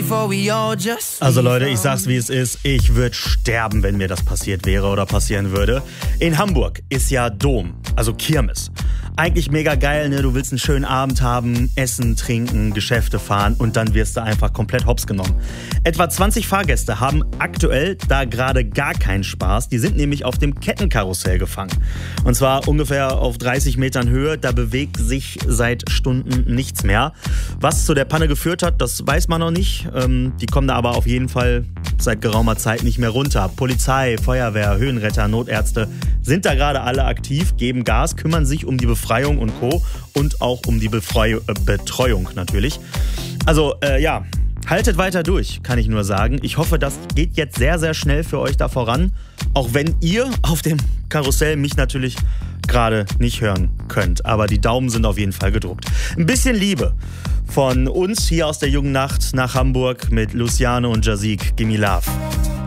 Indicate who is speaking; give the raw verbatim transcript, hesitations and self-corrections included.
Speaker 1: Also Leute, ich sag's wie es ist, ich würde sterben, wenn mir das passiert wäre oder passieren würde. In Hamburg ist ja Dom, also Kirmes. Eigentlich mega geil, ne? Du willst einen schönen Abend haben, essen, trinken, Geschäfte fahren und dann wirst du einfach komplett hops genommen. Etwa zwanzig Fahrgäste haben aktuell da gerade gar keinen Spaß. Die sind nämlich auf dem Kettenkarussell gefangen. Und zwar ungefähr auf dreißig Metern Höhe. Da bewegt sich seit Stunden nichts mehr. Was zu der Panne geführt hat, das weiß man noch nicht. Ähm, die kommen da aber auf jeden Fall seit geraumer Zeit nicht mehr runter. Polizei, Feuerwehr, Höhenretter, Notärzte sind da gerade alle aktiv, geben Gas, kümmern sich um die Befreiung und Co. und auch um die Befreu- äh, Betreuung natürlich. Also äh, ja, haltet weiter durch, kann ich nur sagen. Ich hoffe, das geht jetzt sehr, sehr schnell für euch da voran. Auch wenn ihr auf dem Karussell mich natürlich gerade nicht hören könnt. Aber die Daumen sind auf jeden Fall gedruckt. Ein bisschen Liebe von uns hier aus der Jungen Nacht nach Hamburg mit Luciano und Jazik. Gimme Love.